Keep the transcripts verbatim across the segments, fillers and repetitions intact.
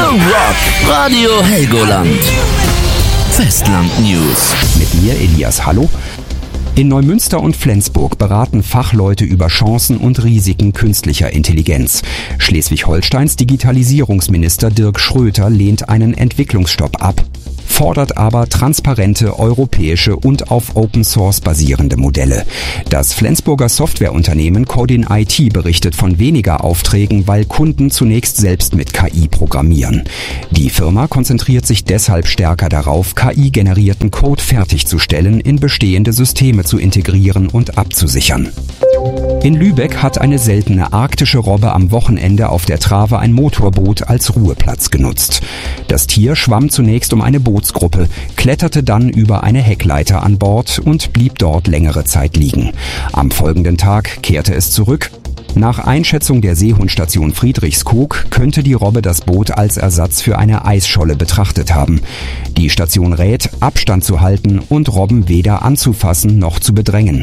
Rock, Radio Helgoland. Festland News. Mit mir, Elias Hallo. In Neumünster und Flensburg beraten Fachleute über Chancen und Risiken künstlicher Intelligenz. Schleswig-Holsteins Digitalisierungsminister Dirk Schröter lehnt einen Entwicklungsstopp ab, fordert aber transparente, europäische und auf Open Source basierende Modelle. Das Flensburger Softwareunternehmen Codin I T berichtet von weniger Aufträgen, weil Kunden zunächst selbst mit K I programmieren. Die Firma konzentriert sich deshalb stärker darauf, K I-generierten Code fertigzustellen, in bestehende Systeme zu integrieren und abzusichern. In Lübeck hat eine seltene arktische Robbe am Wochenende auf der Trave ein Motorboot als Ruheplatz genutzt. Das Tier schwamm zunächst um eine Bootsgruppe, kletterte dann über eine Heckleiter an Bord und blieb dort längere Zeit liegen. Am folgenden Tag kehrte es zurück. Nach Einschätzung der Seehundstation Friedrichskoog könnte die Robbe das Boot als Ersatz für eine Eisscholle betrachtet haben. Die Station rät, Abstand zu halten und Robben weder anzufassen noch zu bedrängen.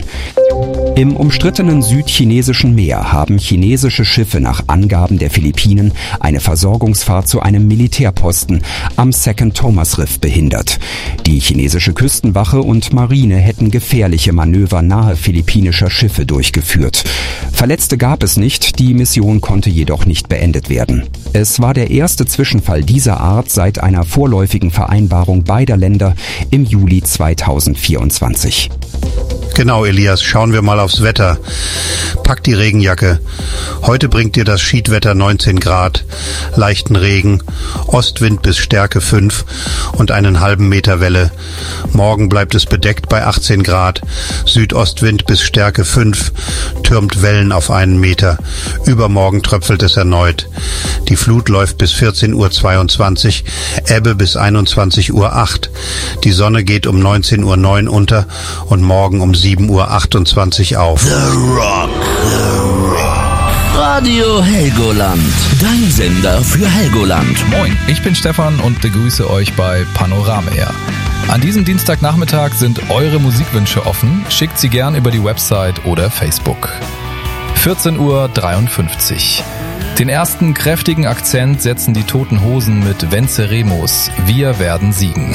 Im umstrittenen südchinesischen Meer haben chinesische Schiffe nach Angaben der Philippinen eine Versorgungsfahrt zu einem Militärposten am Second Thomas Riff behindert. Die chinesische Küstenwache und Marine hätten gefährliche Manöver nahe philippinischer Schiffe durchgeführt. Verletzte gab es nicht, die Mission konnte jedoch nicht beendet werden. Es war der erste Zwischenfall dieser Art seit einer vorläufigen Vereinbarung beider Länder im Juli zweitausendvierundzwanzig. Genau, Elias, schauen wir mal aufs Wetter. Pack die Regenjacke. Heute bringt dir das Schiedwetter neunzehn Grad, leichten Regen, Ostwind bis Stärke fünf und einen halben Meter Welle. Morgen bleibt es bedeckt bei achtzehn Grad, Südostwind bis Stärke fünf, türmt Wellen auf einen Meter. Übermorgen tröpfelt es erneut. Die Flut läuft bis vierzehn Uhr zweiundzwanzig, Ebbe bis einundzwanzig Uhr acht. Die Sonne geht um neunzehn Uhr neun unter und morgen um sieben Uhr achtundzwanzig auf. The Rock, The Rock. Radio Helgoland. Dein Sender für Helgoland. Moin, ich bin Stefan und begrüße euch bei Panorama Air. An diesem Dienstagnachmittag sind eure Musikwünsche offen. Schickt sie gern über die Website oder Facebook. vierzehn Uhr dreiundfünfzig. Den ersten kräftigen Akzent setzen die Toten Hosen mit Venceremos. Wir werden siegen.